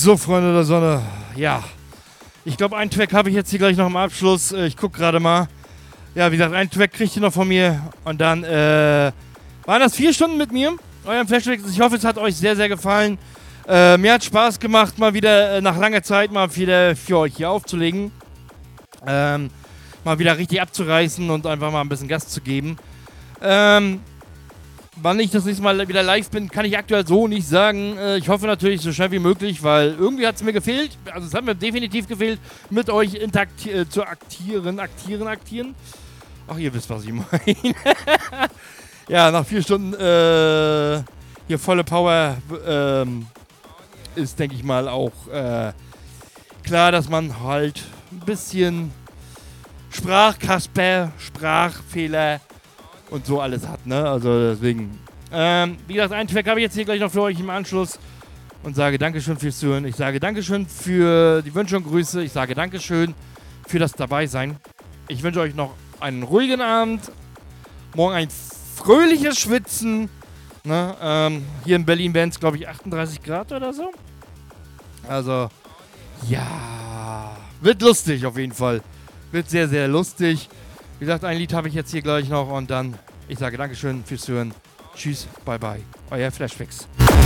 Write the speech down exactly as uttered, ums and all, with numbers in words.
So, Freunde der Sonne, ja. Ich glaube, einen Track habe ich jetzt hier gleich noch im Abschluss. Ich gucke gerade mal. Ja, wie gesagt, einen Track kriegt ihr noch von mir. Und dann äh, waren das vier Stunden mit mir. Euren Flashback. Ich hoffe, es hat euch sehr, sehr gefallen. Äh, mir hat Spaß gemacht, mal wieder äh, nach langer Zeit mal wieder für euch hier aufzulegen. Ähm, mal wieder richtig abzureißen und einfach mal ein bisschen Gas zu geben. Ähm, wann ich das nächste Mal wieder live bin, kann ich aktuell so nicht sagen. Äh, ich hoffe natürlich so schnell wie möglich, weil irgendwie hat es mir gefehlt. Also es hat mir definitiv gefehlt, mit euch interakti- äh, zu aktieren, aktieren, aktieren. Ach, ihr wisst, was ich meine. Ja, nach vier Stunden äh, hier volle Power ähm, ist, denke ich mal, auch äh, klar, dass man halt ein bisschen Sprachkasper, Sprachfehler und so alles hat, ne? Also deswegen. Ähm, wie gesagt, einen Track habe ich jetzt hier gleich noch für euch im Anschluss und sage Dankeschön fürs Zuhören. Ich sage Dankeschön für die Wünsche und Grüße. Ich sage Dankeschön für das Dabeisein. Ich wünsche euch noch einen ruhigen Abend. Morgen ein fröhliches Schwitzen. Ne? Ähm, hier in Berlin wären es, glaube ich, achtunddreißig Grad oder so. Also, ja. Wird lustig auf jeden Fall. Wird sehr, sehr lustig. Wie gesagt, ein Lied habe ich jetzt hier gleich noch und dann, ich sage Dankeschön fürs Zuhören. Tschüss, bye bye. Euer Flashfix.